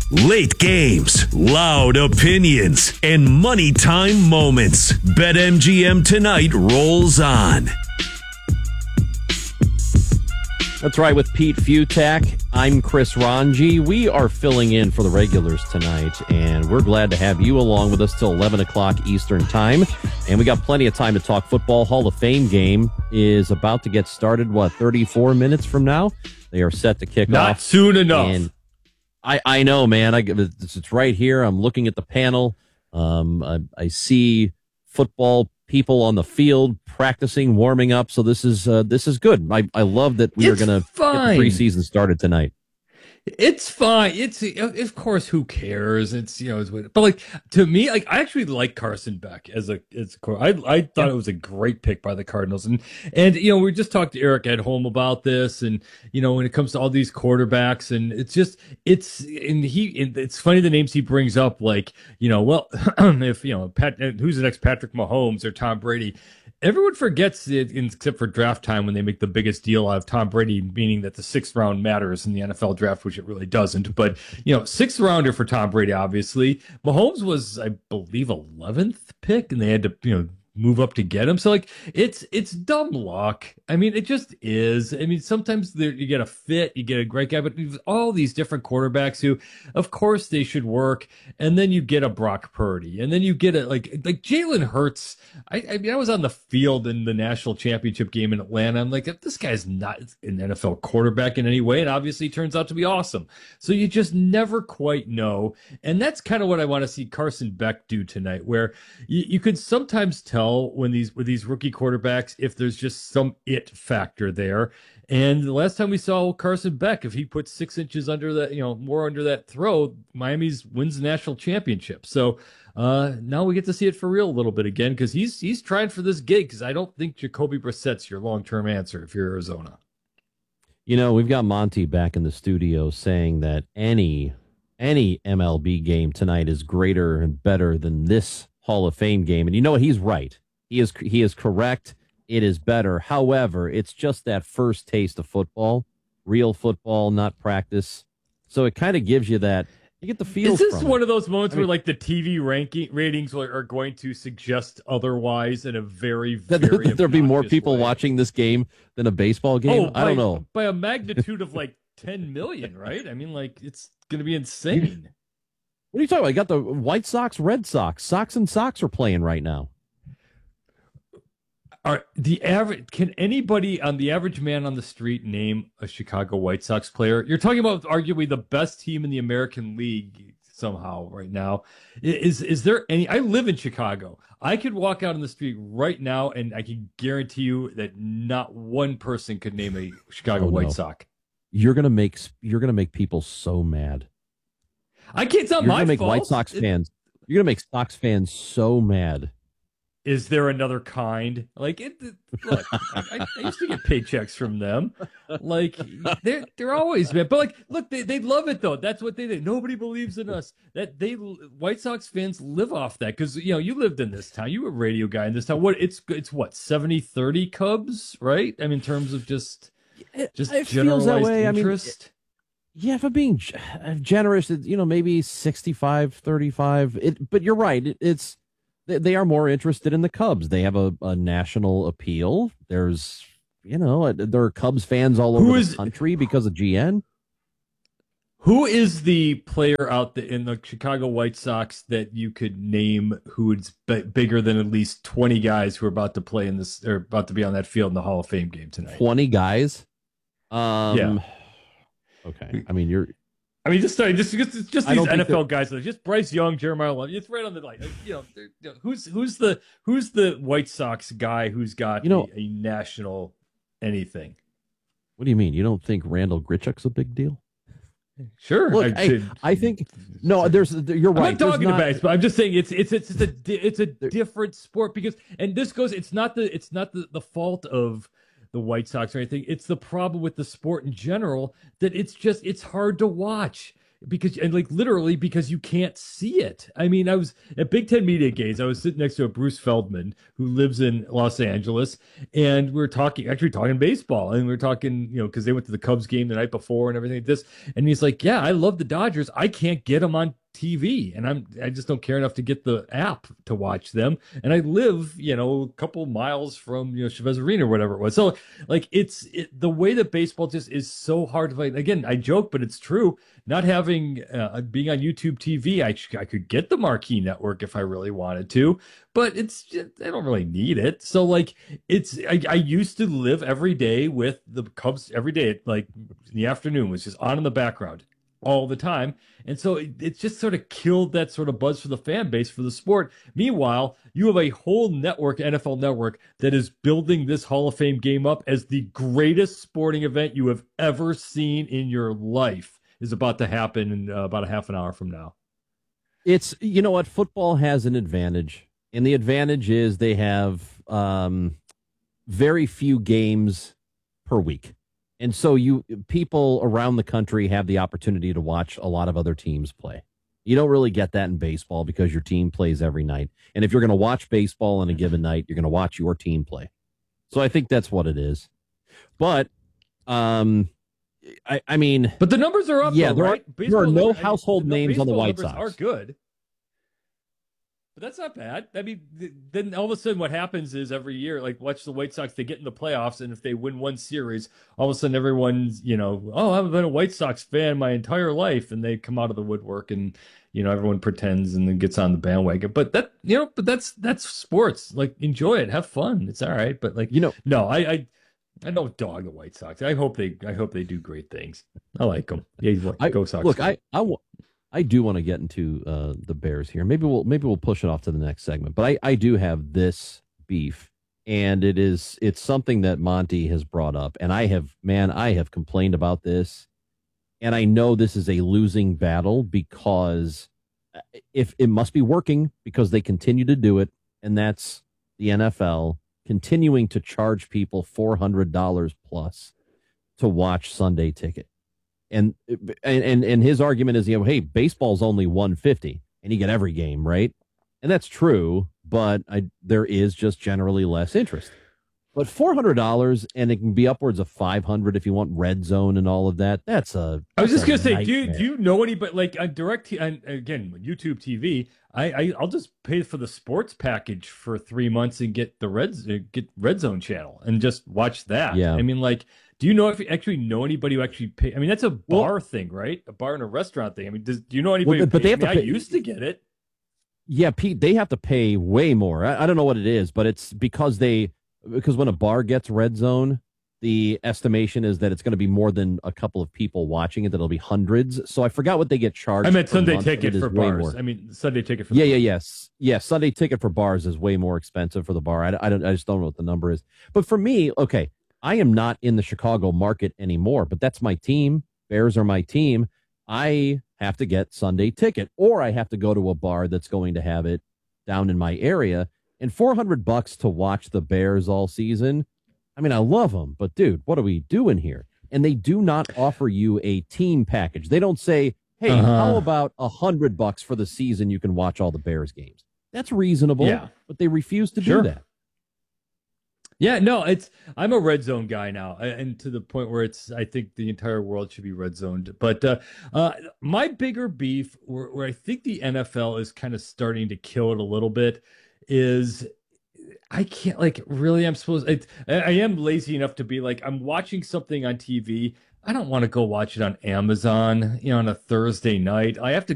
Late games, loud opinions, and money time moments. BetMGM tonight rolls on. That's right, with Pete Futak. I'm Chris Ranji. We are filling in for the regulars tonight, and we're glad to have you along with us till 11 o'clock Eastern Time. And we got plenty of time to talk football. Hall of Fame game is about to get started, 34 minutes from now? They are set to kick off. Not soon enough. And I know, man. It's right here. I'm looking at the panel. I see football people on the field practicing, warming up. So this is good. I love that we are going to get the preseason started tonight. It's fine. It's of course, who cares? It's but like to me, like I actually like Carson Beck as a I thought it was a great pick by the Cardinals, and we just talked to Eric at home about this, and when it comes to all these quarterbacks, and it's funny the names he brings up, like if who's the next Patrick Mahomes or Tom Brady. Everyone forgets it, except for draft time when they make the biggest deal out of Tom Brady, meaning that the sixth round matters in the NFL draft, which it really doesn't. But, sixth rounder for Tom Brady, obviously. Mahomes was, I believe, 11th pick, and they had to, move up to get him. So, like, it's dumb luck. I mean, it just is. I mean, sometimes you get a fit, you get a great guy, but there's all these different quarterbacks who, of course, they should work. And then you get a Brock Purdy, and then you get like Jalen Hurts. I was on the field in the national championship game in Atlanta. I'm like, this guy's not an NFL quarterback in any way, and obviously he turns out to be awesome. So you just never quite know. And that's kind of what I want to see Carson Beck do tonight, where you could sometimes tell with these rookie quarterbacks if there's just some it factor there. And the last time we saw Carson Beck, if he puts 6 inches under that, more under that throw, Miami's wins the national championship. So now we get to see it for real a little bit again, because he's trying for this gig, because I don't think Jacoby Brissett's your long-term answer if you're Arizona. We've got Monty back in the studio saying that any MLB game tonight is greater and better than this Hall of Fame game. And you know what? He's right. He is correct. It is better. However, it's just that first taste of football, real football, not practice. So it kind of gives you that. You get the feel. Is this one of those moments where like the TV ratings are going to suggest otherwise in a very, very there'll be more people way. Watching this game than a baseball game? I don't know. By a magnitude of like 10 million, right? I mean, like, it's going to be insane. What are you talking about? You got the White Sox, Red Sox. Sox and Sox are playing right now. Can anybody on the average man on the street name a Chicago White Sox player? You're talking about arguably the best team in the American League somehow right now. Is there any? I live in Chicago. I could walk out on the street right now, and I can guarantee you that not one person could name a Chicago White Sox. You're gonna make people so mad. I can't. It's not my fault. White Sox fans. You're gonna make Sox fans so mad. Is there another kind? Like look, I used to get paychecks from them. Like they're always mad. But like, look, they love it though. That's what they do. Nobody believes in us. White Sox fans live off that, because you lived in this town. You were a radio guy in this town. It's what 70-30 Cubs, right? I mean, in terms of just it generalized that way. interest. Yeah, if I'm being generous, maybe 65-35. But you're right. They are more interested in the Cubs. They have a national appeal. There's, there are Cubs fans all over the country because of GN. Who is the player out in the Chicago White Sox that you could name who's bigger than at least 20 guys who are about to play in this, or about to be on that field in the Hall of Fame game tonight? 20 guys? Yeah. Okay. I mean, just these NFL guys. Just Bryce Young, Jeremiah Love. It's right on the line. Who's the White Sox guy who's got a national anything? What do you mean? You don't think Randall Grichuk's a big deal? Sure. Look, I think no. You're right. I'm not talking about baseball. I'm just saying it's a different sport, because, and this goes. It's not the fault of the White Sox or anything. It's the problem with the sport in general, that it's hard to watch. and like literally because you can't see it. I mean, I was at Big Ten Media Days. I was sitting next to a Bruce Feldman who lives in Los Angeles, and we were talking baseball, and we were talking, because they went to the Cubs game the night before and everything like this. And he's like, "Yeah, I love the Dodgers. I can't get them on TV, and I just don't care enough to get the app to watch them. And I live, a couple miles from Chavez Arena or whatever it was. So like the way that baseball just is so hard to fight. Again, I joke, but it's true. Not having being on YouTube TV, I could get the Marquee Network if I really wanted to, but I don't really need it. So like I used to live every day with the Cubs every day, like in the afternoon was just on in the background all the time. And so it just sort of killed that sort of buzz for the fan base for the sport. Meanwhile, you have a whole network, NFL network, that is building this Hall of Fame game up as the greatest sporting event you have ever seen in your life is about to happen in about a half an hour from now. It's, what, football has an advantage. And the advantage is they have very few games per week. And so people around the country have the opportunity to watch a lot of other teams play. You don't really get that in baseball because your team plays every night. And if you're going to watch baseball on a given night, you're going to watch your team play. So I think that's what it is. But, I mean... But the numbers are up, yeah, though, right? There are no household names on the White Sox. Are good. But that's not bad. I mean, then all of a sudden what happens is every year, like watch the White Sox, they get in the playoffs, and if they win one series, all of a sudden everyone's, oh, I've been a White Sox fan my entire life, and they come out of the woodwork, and everyone pretends and then gets on the bandwagon. But that's sports. Like, enjoy it, have fun. It's all right. But like, no, I don't dog the White Sox. I hope they do great things. I like them. Yeah, go Sox. Look, I do want to get into the Bears here. Maybe we'll push it off to the next segment. But I do have this beef, and it's something that Monty has brought up, and I have complained about this, and I know this is a losing battle because if it must be working because they continue to do it, and that's the NFL continuing to charge people $400 plus to watch Sunday Ticket. And his argument is, hey, baseball's only $150 and you get every game, right? And that's true, but there is just generally less interest. But $400, and it can be upwards of $500 if you want Red Zone and all of that. I was just gonna say, do you know anybody like on again YouTube TV? I'll just pay for the sports package for 3 months and get the Red Zone channel and just watch that. Yeah, I mean, like, do you know if you actually know anybody who actually pay? I mean, that's a bar thing, right? A bar and a restaurant thing. I mean, do you know anybody? But they have to pay. I used to get it. Yeah, Pete, they have to pay way more. I don't know what it is, but it's because when a bar gets Red Zone, the estimation is that it's going to be more than a couple of people watching it, that it'll be hundreds. So I forgot what they get charged. I meant Sunday Ticket for bars. More. I mean, Sunday Ticket for yes. Sunday Ticket for bars is way more expensive for the bar. I just don't know what the number is. But for me, okay, I am not in the Chicago market anymore, but that's my team. Bears are my team. I have to get Sunday Ticket, or I have to go to a bar that's going to have it down in my area. And $400 to watch the Bears all season. I mean, I love them, but dude, what are we doing here? And they do not offer you a team package. They don't say, hey, how about $100 for the season? You can watch all the Bears games. That's reasonable, but they refuse to do that. Yeah, no, I'm a Red Zone guy now, and to the point where I think the entire world should be Red Zoned. But my bigger beef, where I think the NFL is kind of starting to kill it a little bit, is I can't, like, really, I am lazy enough to be like, I'm watching something on TV. I don't want to go watch it on Amazon, on a Thursday night. I have to